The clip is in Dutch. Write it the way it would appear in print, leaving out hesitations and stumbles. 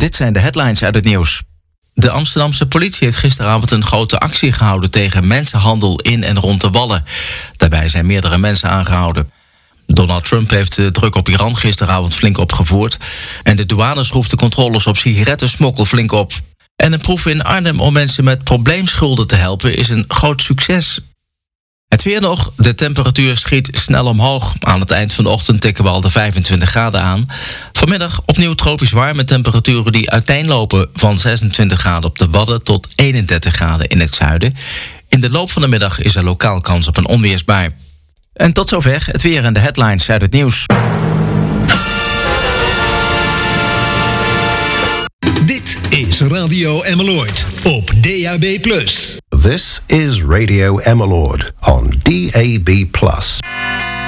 Dit zijn de headlines uit het nieuws. De Amsterdamse politie heeft gisteravond een grote actie gehouden tegen mensenhandel in en rond de Wallen. Daarbij zijn meerdere mensen aangehouden. Donald Trump heeft de druk op Iran gisteravond flink opgevoerd. En de douane schroeft de controles op sigarettensmokkel flink op. En een proef in Arnhem om mensen met probleemschulden te helpen is een groot succes. Het weer nog. De temperatuur schiet snel omhoog. Aan het eind van de ochtend tikken we al de 25 graden aan. Vanmiddag opnieuw tropisch warm met temperaturen die uiteenlopen van 26 graden op de Wadden tot 31 graden in het zuiden. In de loop van de middag is er lokaal kans op een onweersbui. En tot zover het weer en de headlines uit het nieuws. Dit is Radio Emmeloord op DAB+. This is Radio Emmeloord on DAB+.